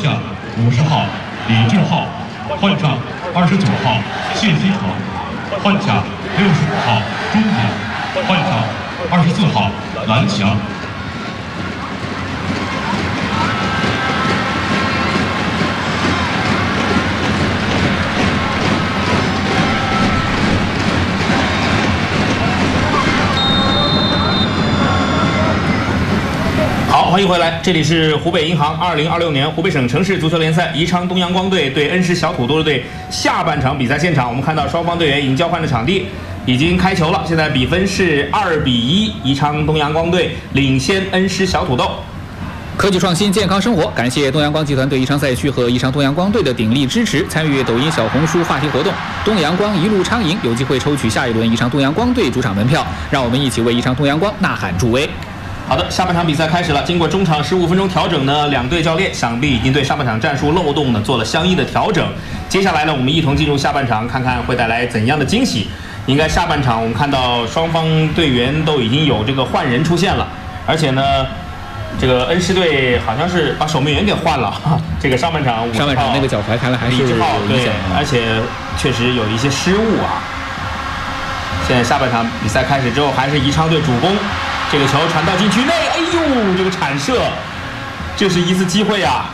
下50号李志浩，换上29号谢希成，换下65号钟典，换上24号蓝翔。 好，欢迎回来，这里是湖北银行2026年湖北省城市足球联赛宜昌东阳光队对恩施小土豆队下半场比赛现场。我们看到双方队员已经交换了场地，已经开球了。现在比分是2比1，宜昌东阳光队领先恩施小土豆。 科技创新，健康生活。感谢东阳光集团对宜昌赛区和宜昌东阳光队的鼎力支持。参与抖音、小红书话题活动，东阳光一路昌赢，有机会抽取下一轮宜昌东阳光队主场门票。让我们一起为宜昌东阳光呐喊助威。 好的，下半场比赛开始了。经过中场15分钟调整呢，两队教练想必已经对上半场战术漏洞呢做了相应的调整。接下来呢，我们一同进入下半场，看看会带来怎样的惊喜。应该下半场我们看到双方队员都已经有这个换人出现了，而且呢，这个恩施队好像是把守门员给换了。这个上半场那个脚踝看来还是有影响， 而且确实有一些失误啊。现在下半场比赛开始之后，还是宜昌队主攻。 这个球传到禁区内，哎呦，这个铲射，这是一次机会啊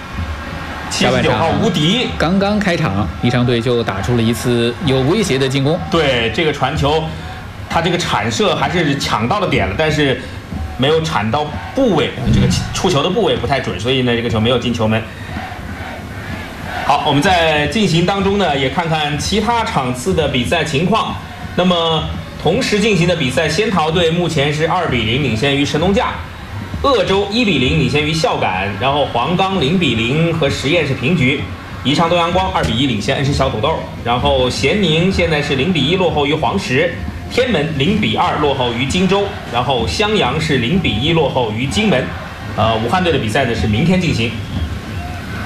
！79号无敌， 刚刚开场，宜昌队就打出了一次有威胁的进攻。 对，这个传球，他这个铲射还是抢到了点了，但是没有铲到部位，这个触球的部位不太准，所以呢，这个球没有进球门。好，我们在进行当中呢，也看看其他场次的比赛情况。那么。 同时进行的比赛，仙桃队目前是2比0领先于神农架，鄂州1比0领先于孝感，然后黄冈0比0和实验是平局，宜昌东阳光2比1领先恩施小土豆，然后咸宁现在是0比1落后于黄石，天门0比2落后于荆州，然后襄阳是0比1落后于荆门。武汉队的比赛呢是明天进行。